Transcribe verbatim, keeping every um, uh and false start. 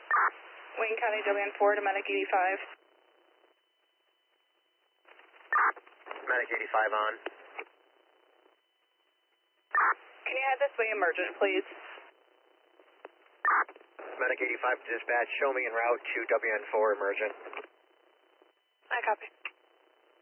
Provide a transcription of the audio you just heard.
Wayne County W N four to Medic eighty-five. Medic eighty-five on. Can you head this way emergent, please? Medic eighty-five dispatch, show me en route to W N four emergent. I copy.